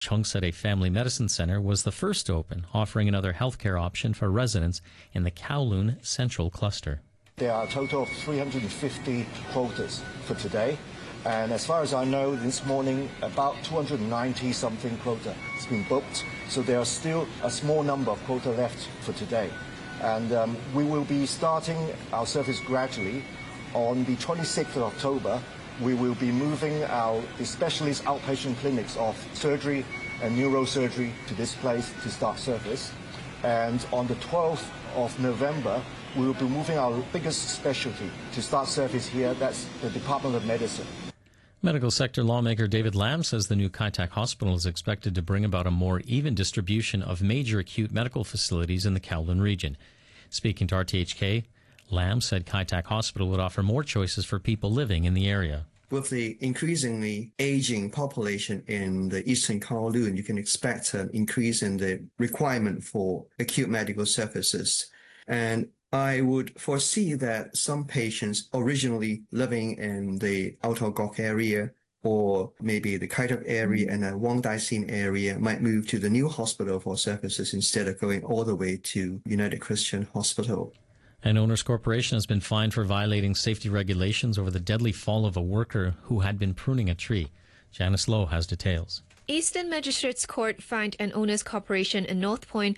Cheongsedae Family Medicine Center was the first to open, offering another healthcare option for residents in the Kowloon Central Cluster. There are a total of 350 quotas for today. And as far as I know, this morning, about 290-something quota has been booked. So there are still a small number of quota left for today. And we will be starting our service gradually. On the 26th of October, we will be moving the specialist outpatient clinics of surgery and neurosurgery to this place to start service. And on the 12th of November, we will be moving our biggest specialty to start service here. That's the Department of Medicine. Medical sector lawmaker David Lam says the new Kai Tak Hospital is expected to bring about a more even distribution of major acute medical facilities in the Kowloon region. Speaking to RTHK, Lam said Kai Tak Hospital would offer more choices for people living in the area. With the increasingly aging population in the eastern Kowloon, you can expect an increase in the requirement for acute medical services. And I would foresee that some patients originally living in the Outer Gok area or maybe the Kai Tak area and the Wong Dai Sin area might move to the new hospital for services instead of going all the way to United Christian Hospital. An Owners Corporation has been fined for violating safety regulations over the deadly fall of a worker who had been pruning a tree. Janice Lowe has details. Eastern Magistrates Court fined an Owners Corporation in North Point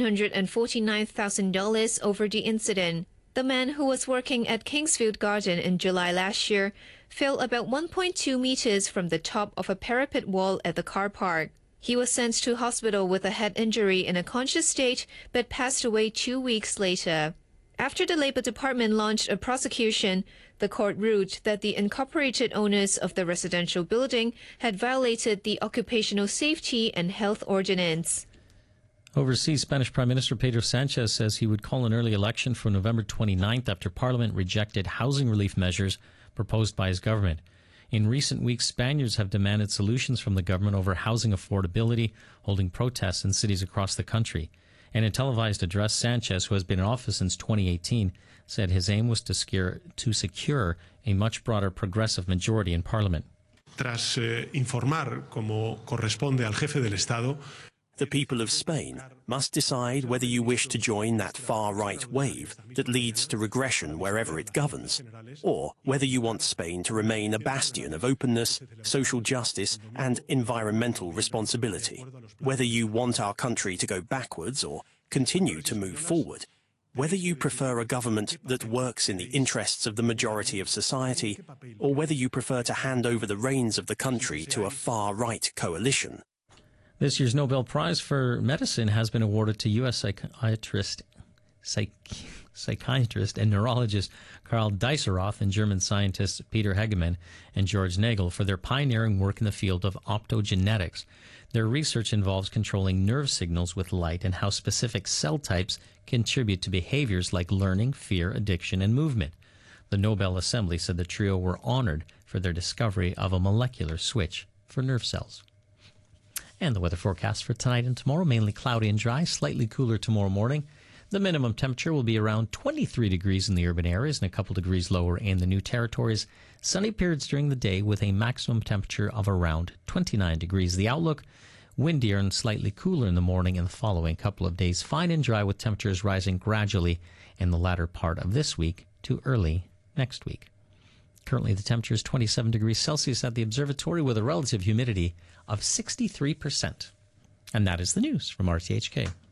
$149,000 over the incident. The man, who was working at Kingsfield Garden in July last year, fell about 1.2 meters from the top of a parapet wall at the car park. He was sent to hospital with a head injury in a conscious state but passed away 2 weeks later. After the Labour Department launched a prosecution, the court ruled that the incorporated owners of the residential building had violated the Occupational Safety and Health Ordinance. Overseas, Spanish Prime Minister Pedro Sanchez says he would call an early election for November 29th after Parliament rejected housing relief measures proposed by his government. In recent weeks, Spaniards have demanded solutions from the government over housing affordability, holding protests in cities across the country. In a televised address, Sanchez, who has been in office since 2018, said his aim was to secure a much broader progressive majority in Parliament. Tras informar como corresponde al jefe del Estado, the people of Spain must decide whether you wish to join that far-right wave that leads to regression wherever it governs, or whether you want Spain to remain a bastion of openness, social justice and environmental responsibility, whether you want our country to go backwards or continue to move forward, whether you prefer a government that works in the interests of the majority of society, or whether you prefer to hand over the reins of the country to a far-right coalition. This year's Nobel Prize for Medicine has been awarded to U.S. psychiatrist and neurologist Karl Dieseroth and German scientists Peter Hegemann and George Nagel for their pioneering work in the field of optogenetics. Their research involves controlling nerve signals with light and how specific cell types contribute to behaviors like learning, fear, addiction, and movement. The Nobel Assembly said the trio were honored for their discovery of a molecular switch for nerve cells. And the weather forecast for tonight and tomorrow, mainly cloudy and dry, slightly cooler tomorrow morning. The minimum temperature will be around 23 degrees in the urban areas and a couple degrees lower in the New Territories. Sunny periods during the day with a maximum temperature of around 29 degrees. The outlook, windier and slightly cooler in the morning and the following couple of days. Fine and dry with temperatures rising gradually in the latter part of this week to early next week. Currently, the temperature is 27 degrees Celsius at the observatory with a relative humidity of 63%. And that is the news from RTHK.